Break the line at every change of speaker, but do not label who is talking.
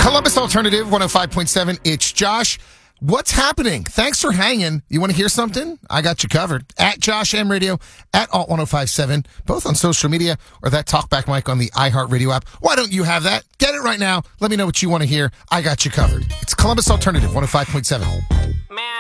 Columbus Alternative 105.7. It's Josh. What's happening? Thanks for hanging. You want to hear something? I got you covered. At Josh M Radio, at Alt1057, both on social media, or that talkback mic on the iHeartRadio app. Why don't you have that? Get it right now. Let me know what you want to hear. I got you covered. It's Columbus Alternative 105.7.